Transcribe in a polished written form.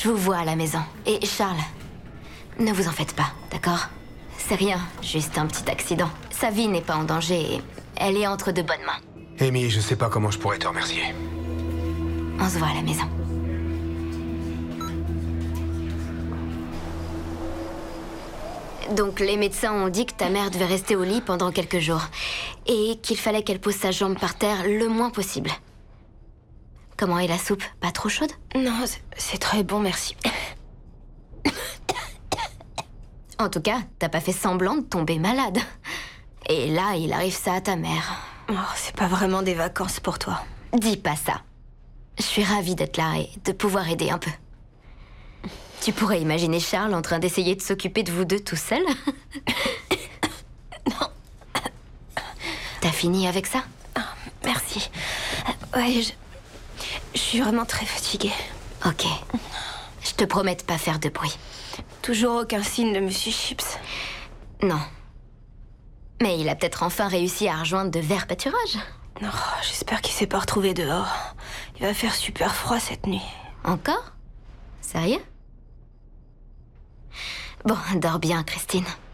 Je vous vois à la maison. Et Charles, ne vous en faites pas, d'accord? C'est rien, juste un petit accident. Sa vie n'est pas en danger et elle est entre de bonnes mains. Amy, je sais pas comment je pourrais te remercier. On se voit à la maison. Donc les médecins ont dit que ta mère devait rester au lit pendant quelques jours. Et qu'il fallait qu'elle pose sa jambe par terre le moins possible. Comment est la soupe? Pas trop chaude? Non, c'est très bon, merci. En tout cas, t'as pas fait semblant de tomber malade. Et là, il arrive ça à ta mère. Oh, c'est pas vraiment des vacances pour toi. Dis pas ça. Je suis ravie d'être là et de pouvoir aider un peu. Tu pourrais imaginer Charles en train d'essayer de s'occuper de vous deux tout seul? Non. T'as fini avec ça? Oh, merci. Ouais, je suis vraiment très fatiguée. Ok. Je te promets de pas faire de bruit. Toujours aucun signe de Monsieur Chips. Non. Mais il a peut-être enfin réussi à rejoindre de verts pâturages. Oh, j'espère qu'il s'est pas retrouvé dehors. Il va faire super froid cette nuit. Encore? Sérieux? Bon, dors bien, Christine.